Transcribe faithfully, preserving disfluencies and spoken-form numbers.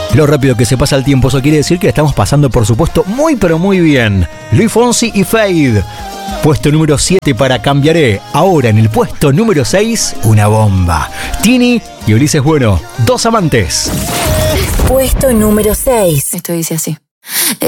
Lo rápido que se pasa el tiempo, eso quiere decir que estamos pasando, por supuesto, muy pero muy bien. Luis Fonsi y Fade. Puesto número siete para Cambiaré. Ahora en el puesto número seis, una bomba. Tini y Ulises Bueno, Dos amantes. Puesto número seis. Esto dice así.